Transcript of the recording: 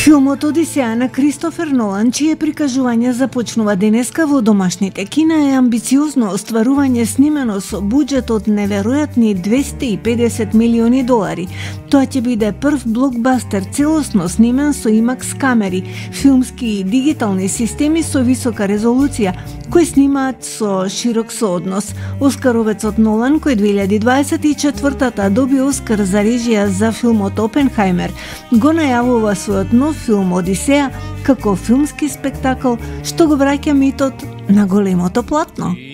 Филмот Одисеја на Кристофер Нолан, чие прикажување започнува денеска во домашните кина, е амбициозно остварување снимено со буџет од неверојатни $250 милиони. Тоа ќе биде прв блокбастер целосно снимен со IMAX камери, филмски и дигитални системи со висока резолуција, кои снимаат со широк сооднос. Оскаровецот Нолан, кој 2024-та доби Оскар за режија за филмот Опенхајмер, го најавува својот нов филм Одисеја како филмски спектакл што го враќа митот на големото платно.